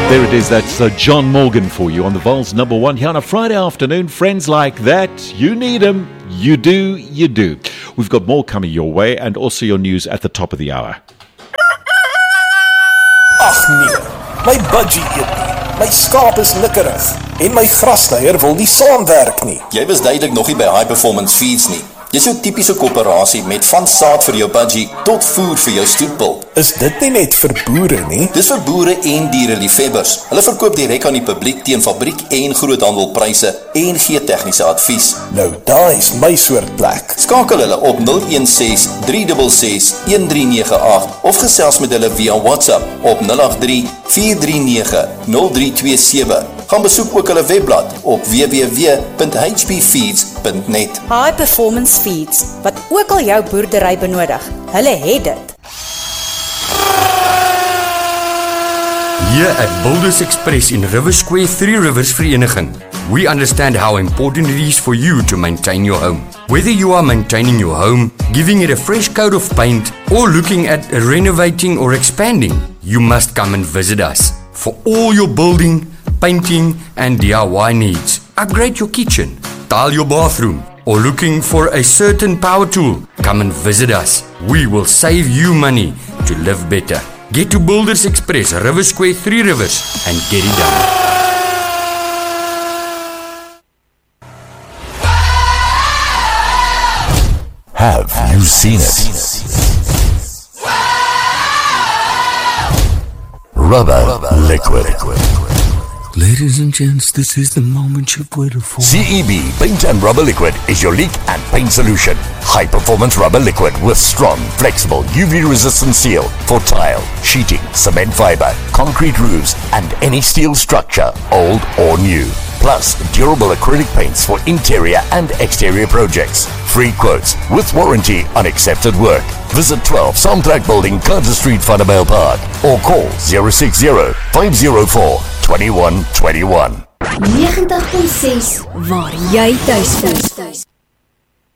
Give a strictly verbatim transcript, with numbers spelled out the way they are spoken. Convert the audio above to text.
There it is, that's uh, John Morgan for you on the Vols number one here on a Friday afternoon. Friends like that, you need them, you do, you do. We've got more coming your way and also your news at the top of the hour. Ag nee, my budgie eet nie, my skaap is nikkerig en my grasnyer wil nie saamwerk nie. Jy was duidelik nog nie by High Performance Feeds nie. Jy is jou typiese koöperasie met van saad vir jou budgie tot voer vir jou stoetpil. Is dit nie net vir boere nie? Dis vir boere en diereliefhebbers. Hulle verkoop direk aan die publiek teen fabriek en groothandelpryse en gee tegniese advies. Nou daai is my soort plek. Skakel hulle op nul een ses drie ses ses een drie nege agt of gesels met hulle via WhatsApp op nul agt drie vier drie nege nul drie twee sewe. Gaan besoek ook hulle webblad op w w w punt h p feeds punt net. High Performance Feeds, wat ook al jou boerdery benodig. Hulle het dit. Here at Builders Express in River Square Three Rivers Vereniging, we understand how important it is for you to maintain your home. Whether you are maintaining your home, giving it a fresh coat of paint, or looking at renovating or expanding, you must come and visit us. For all your building, painting and D I Y needs, upgrade your kitchen, tile your bathroom, or looking for a certain power tool, come and visit us. We will save you money to live better. Get to Builders Express, River Square Three Rivers and get it done. Have you seen it? Rubber liquid. Ladies and gents, this is the moment you've waited for. C E B Paint and Rubber Liquid is your leak and paint solution. High performance rubber liquid with strong, flexible, U V resistant seal for tile, sheeting, cement fiber, concrete roofs and any steel structure, old or new. Plus, durable acrylic paints for interior and exterior projects. Free quotes with warranty on accepted work. Visit twelve Soundtrack Building, Carter Street, Vanderbilt Park or call zero six zero five zero four two one two one. ninety point ses waar jy tuis is.